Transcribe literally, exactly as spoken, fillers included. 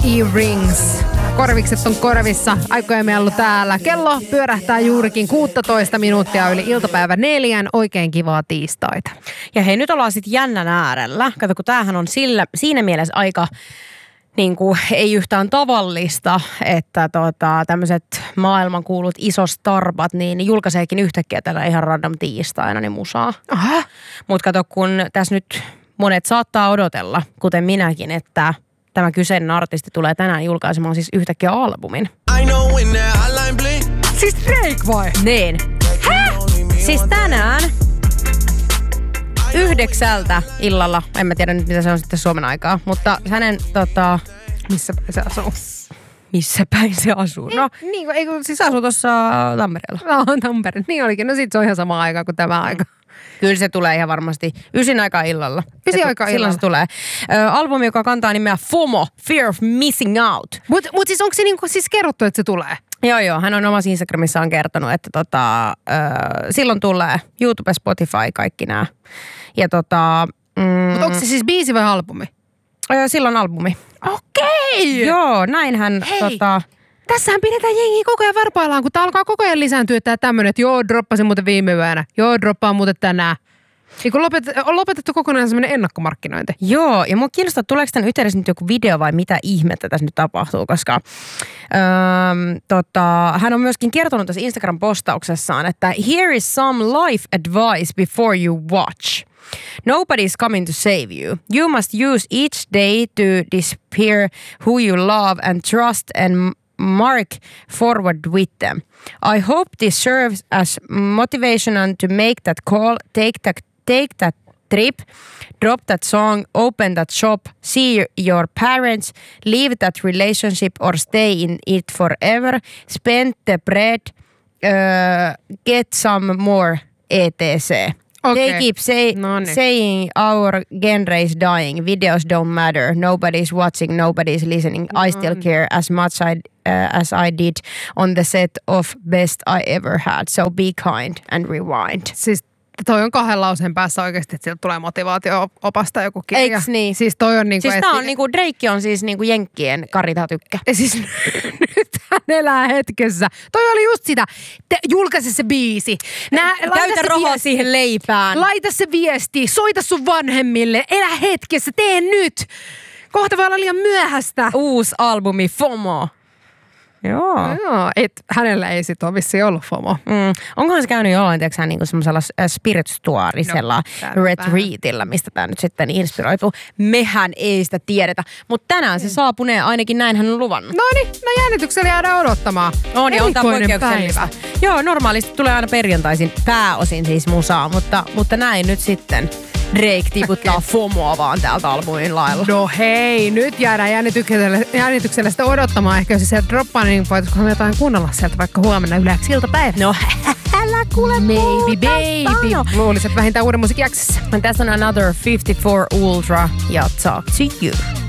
E-Rings. Korvikset on korvissa. Aikojen mellu täällä. Kello pyörähtää juurikin kuusitoista minuuttia yli iltapäivä neljän. Oikein kivaa tiistaita. Ja hei, nyt ollaan sitten jännän äärellä. Kato, kun tämähän on sillä, siinä mielessä aika niin kuin, ei yhtään tavallista, että tota, tämmöiset maailmankuulut isostarbat, niin julkaiseekin yhtäkkiä tällä ihan random tiistaina niin musaa. Aha. Mutta kato, kun tässä nyt monet saattaa odotella, kuten minäkin, että tämä kyseinen artisti tulee tänään julkaisemaan siis yhtäkkiä albumin. Siis Drake vai? Niin. Häh? Siis tänään yhdeksältä illalla, en mä tiedä nyt mitä se on sitten Suomen aikaa, mutta hänen tota... Missä se asuu? Missä päin se asuu? No, niin, niin ei, kun, siis se asuu tuossa Tampereella. No, Tampere. Niin olikin. No sit se on ihan sama aika kuin tämä aika. Kyllä se tulee ihan varmasti ysin aikaa illalla. Ysin aikaa illalla. Silloin se tulee. Ö, albumi, joka kantaa nimeä FOMO, Fear of Missing Out. Mutta mut siis onko se niinku siis kerrottu, että se tulee? Joo, joo. Hän on omassa Instagramissaan kertonut, että tota, ö, silloin tulee YouTube, Spotify, kaikki nämä. Ja tota... Mm, Mutta onko se siis biisi vai albumi? Ö, silloin albumi. Okei! Joo, näinhän Hei. tota... Tässähän pidetään jengiä koko ajan varpaillaan, kun tää alkaa koko ajan lisääntyä tää tämmönen, että joo, droppasin muuten viime yönä. Joo, droppaa muuten tänään. Niin kun lopet, on lopetettu kokonaan semmoinen ennakkomarkkinointi. Joo, ja mua kiinnostaa, tuleeko tämän yhteydessä nyt joku video vai mitä ihmettä tässä nyt tapahtuu, koska öö, tota, hän on myöskin kertonut tässä Instagram-postauksessaan, että here is some life advice before you watch. Nobody's coming to save you. You must use each day to disappear who you love and trust and mark forward with them. I hope this serves as motivation to make that call, take that, take that trip, drop that song, open that shop, see your parents, leave that relationship or stay in it forever, spend the bread, uh, get some more, et cetera. Okay. They keep say, Noniin. saying our genre is dying, videos don't matter, nobody's watching, nobody's listening. I still care as much I, uh, as I did on the set of Best I Ever Had. So be kind and rewind. Siis toi on kahden lauseen päässä oikeasti, että sieltä tulee motivaatio-opasta joku kirja. Eiks niin? Siis toi on niinku... Siis että, tää on niinku, Drake on siis niinku jenkkien Karita Tykkä. Siis nyt hän elää hetkessä. Toi oli just sitä. Te, julkaise se biisi. Nää, Käytä rahaa siihen leipään. Laita se viesti. Soita sun vanhemmille. Elä hetkessä. Tee nyt. Kohta voi olla liian myöhäistä. Uusi albumi FOMO. Joo. Joo, et hänellä ei sit ole vissiin ollut FOMO. Mm. Onkohan se käynyt jollain, tiedätkö hän niinku semmoisella spirituaarisella no, retreatilla, mistä tämä nyt sitten inspiroituu. Mehän ei sitä tiedetä, mutta tänään se saapunee, ainakin näin hän on luvannut. No niin, no jännityksellä jäädään odottamaan. On ja on tää Erikoinen poikkeuksellista. päivä. Joo, normaalisti tulee aina perjantaisin pääosin siis musaa, mutta, mutta näin nyt sitten. Drake tiputtaa FOMOa vaan täältä albumin lailla. No hei, nyt jäädään jännityksellä, jännityksellä sitä odottamaan. Ehkä jos se sieltä droppaa, niin voitaisiin jotain kuunnella sieltä vaikka huomenna yleensä iltapäivä. No älä kuule Maybe baby. Luulisit vähintään uuden musiikin jaksassa. Tässä on Another fifty-four Ultra ja Talk to You.